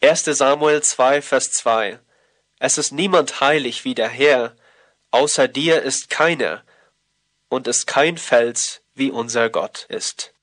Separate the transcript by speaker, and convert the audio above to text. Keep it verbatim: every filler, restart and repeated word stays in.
Speaker 1: erster Samuel zwei, Vers zwei. Es ist niemand heilig wie der Herr, außer dir ist keiner, und ist kein Fels wie unser Gott ist.